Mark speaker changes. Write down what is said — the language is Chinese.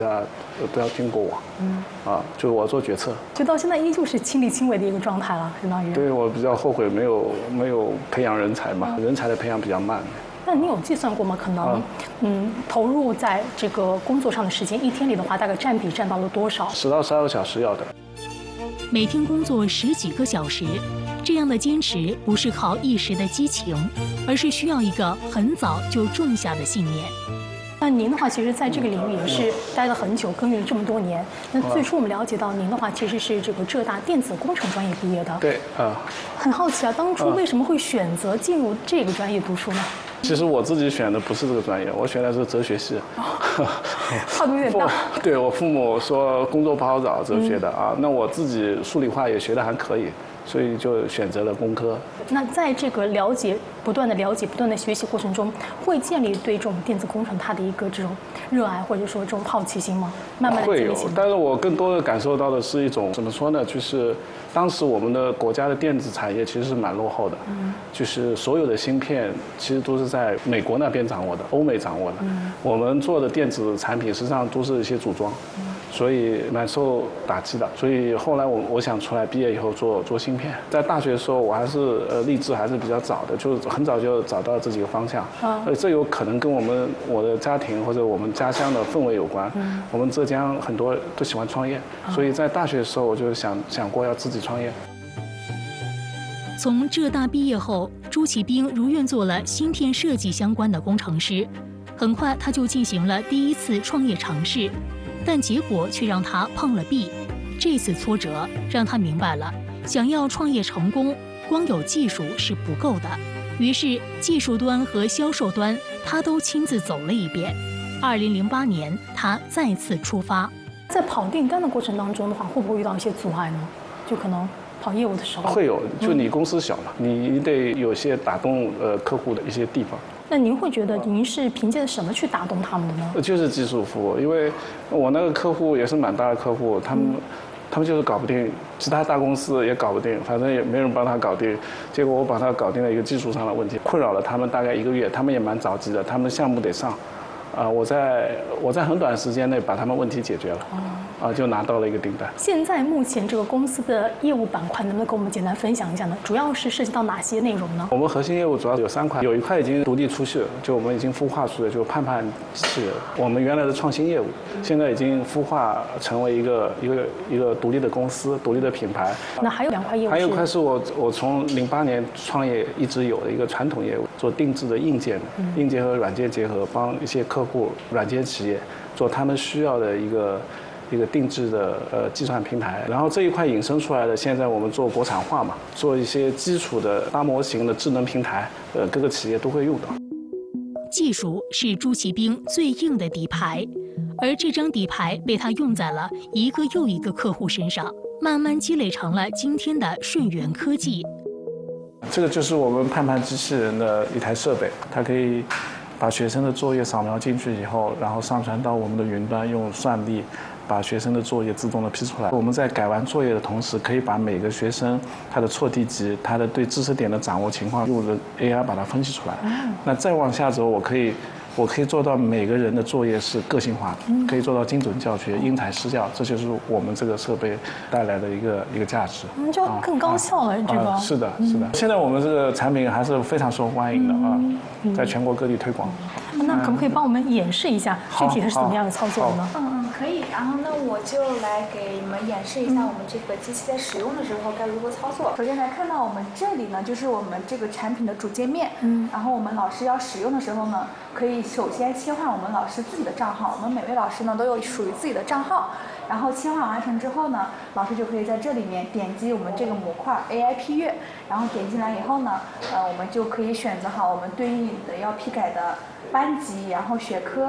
Speaker 1: 都要经过我，就是我做决策。
Speaker 2: 就到现在依旧是亲力亲为的一个状态了，相当于。
Speaker 1: 对，我比较后悔没有培养人才嘛，人才的培养比较慢。
Speaker 2: 那你有计算过吗？可能，投入在这个工作上的时间，一天里的话，大概占到了多少
Speaker 1: ？10到12个小时要的。
Speaker 3: 每天工作10几个小时，这样的坚持不是靠一时的激情，而是需要一个很早就种下的信念。
Speaker 2: 那您的话，其实在这个领域也是待了很久，耕耘了这么多年。那最初我们了解到您的话，其实是这个浙大电子工程专业毕业的。
Speaker 1: 对
Speaker 2: 很好奇啊，当初为什么会选择进入这个专业读书呢？
Speaker 1: 其实我自己选的不是这个专业，我选的是哲学系。
Speaker 2: 跨度有点大。对，
Speaker 1: 我父母说工作不好找，哲学的那我自己数理化也学得还可以。所以就选择了工科。
Speaker 2: 那在这个不断的了解、不断的学习过程中，会建立对这种电子工程它的一个这种热爱，或者说这种好奇心吗？慢慢的建立起来。
Speaker 1: 但是我更多的感受到的是一种怎么说呢？就是当时我们的国家的电子产业其实是蛮落后的，就是所有的芯片其实都是在美国那边掌握的，欧美掌握的。我们做的电子产品实际上都是一些组装。所以蛮受打击的，所以后来我想出来，毕业以后做芯片。在大学的时候，我还是立志还是比较早的，就是很早就找到这几个方向。这有可能跟我的家庭或者我们家乡的氛围有关。我们浙江很多都喜欢创业，所以在大学的时候我就想过要自己创业。
Speaker 3: 从浙大毕业后，朱启兵如愿做了芯片设计相关的工程师，很快他就进行了第一次创业尝试。但结果却让他碰了壁，这次挫折让他明白了，想要创业成功，光有技术是不够的。于是技术端和销售端他都亲自走了一遍。2008年，他再次出发。
Speaker 2: 在跑订单的过程当中的话，会不会遇到一些阻碍呢？就可能跑业务的时候
Speaker 1: 会有，就你公司小嘛，你得有些打动客户的一些地方。
Speaker 2: 那您会觉得您是凭借着什么去打动他们的呢？
Speaker 1: 就是技术服务，因为我那个客户也是蛮大的客户，他们就是搞不定，其他大公司也搞不定，反正也没人帮他搞定。结果我帮他搞定了一个技术上的问题，困扰了他们大概1个月，他们也蛮着急的，他们项目得上。我在很短时间内把他们问题解决了，就拿到了一个订单。
Speaker 2: 现在目前这个公司的业务板块，能不能跟我们简单分享一下呢？主要是涉及到哪些内容呢？
Speaker 1: 我们核心业务主要有3块，有1块已经独立出去了，就我们已经孵化出来，就盼盼机器人。我们原来的创新业务，现在已经孵化成为一个独立的公司、独立的品牌。
Speaker 2: 那还有2块业务，
Speaker 1: 还有1块是我从08年创业一直有的一个传统业务，做定制的硬件和软件结合，帮一些客户软件企业做他们需要的一个定制的计算平台。然后这一块引申出来的，现在我们做国产化嘛，做一些基础的大模型的智能平台，各个企业都会用到。
Speaker 3: 技术是朱启兵最硬的底牌，而这张底牌被他用在了一个又一个客户身上，慢慢积累成了今天的顺源科技。
Speaker 1: 这个就是我们盼盼机器人的一台设备，它可以把学生的作业扫描进去以后，然后上传到我们的云端，用算力把学生的作业自动的批出来。我们在改完作业的同时，可以把每个学生他的错题集、他的对知识点的掌握情况，用AI 把它分析出来。那再往下走，我可以做到每个人的作业是个性化的，可以做到精准教学、因材施教，这就是我们这个设备带来的一个价值。
Speaker 2: 就更高效了，这个。
Speaker 1: 是的。现在我们这个产品还是非常受欢迎的在全国各地推广。
Speaker 2: 那可不可以帮我们演示一下具体是怎么样的操作呢？
Speaker 4: 可以。然后那我就来给你们演示一下我们这个机器在使用的时候该如何操作。首先来看到我们这里呢，就是我们这个产品的主界面。然后我们老师要使用的时候呢，可以首先切换我们老师自己的账号。我们每位老师呢都有属于自己的账号。然后切换完成之后呢，老师就可以在这里面点击我们这个模块 AI 批阅，然后点进来以后呢，我们就可以选择好我们对应的要批改的班级，然后学科，